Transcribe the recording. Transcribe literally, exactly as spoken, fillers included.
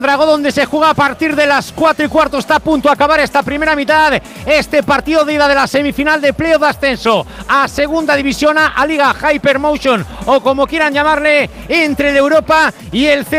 Dragó, donde se juega a partir de las cuatro y cuarto. Está a punto de acabar esta primera mitad, este partido de ida de la semifinal de playoff de ascenso a segunda división, a, a Liga Hypermotion, o como quieran llamarle, entre el Europa y el C.